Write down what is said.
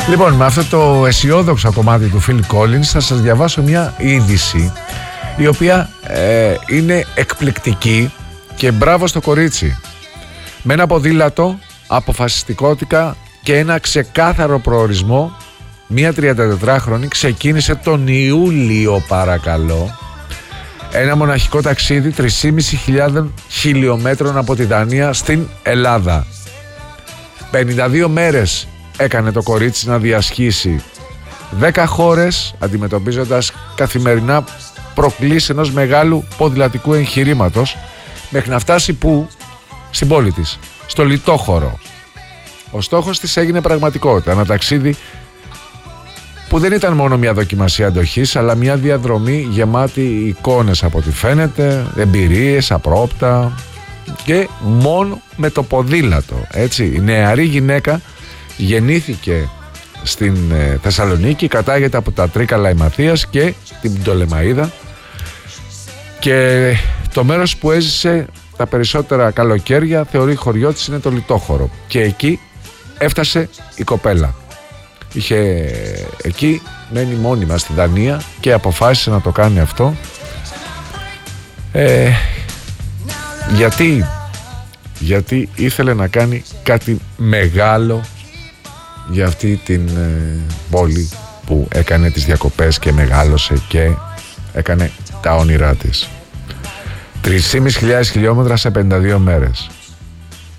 Λοιπόν, με αυτό το αισιόδοξο κομμάτι του Phil Collins θα σας διαβάσω μια είδηση η οποία είναι εκπληκτική και μπράβο στο κορίτσι. Με ένα ποδήλατο, αποφασιστικότητα και ένα ξεκάθαρο προορισμό, μια 34χρονη ξεκίνησε τον Ιούλιο, παρακαλώ, ένα μοναχικό ταξίδι 3.500 χιλιόμετρων από τη Δανία στην Ελλάδα. 52 μέρες έκανε το κορίτσι να διασχίσει 10 χώρες, αντιμετωπίζοντας καθημερινά προκλήσεις ενός μεγάλου ποδηλατικού εγχειρήματος, μέχρι να φτάσει που? Στην πόλη της, στο Λιτόχωρο. Ο στόχος της έγινε πραγματικότητα. Ένα ταξίδι που δεν ήταν μόνο μια δοκιμασία αντοχής, αλλά μια διαδρομή γεμάτη εικόνες από ό,τι φαίνεται, εμπειρίες, απρόπτα, και μόνο με το ποδήλατο. Έτσι, η νεαρή γυναίκα γεννήθηκε στην Θεσσαλονίκη, κατάγεται από τα Τρίκαλα η Μαθίας και την Πτολεμαΐδα, και το μέρος που έζησε τα περισσότερα καλοκαίρια θεωρεί χωριό της είναι το Λιτόχωρο, και εκεί έφτασε η κοπέλα. Εκεί μένει μόνιμα στη Δανία και αποφάσισε να το κάνει αυτό. Γιατί ήθελε να κάνει κάτι μεγάλο για αυτή την πόλη που έκανε τις διακοπές και μεγάλωσε και έκανε τα όνειρά της. 3.500 χιλιόμετρα σε 52 μέρες.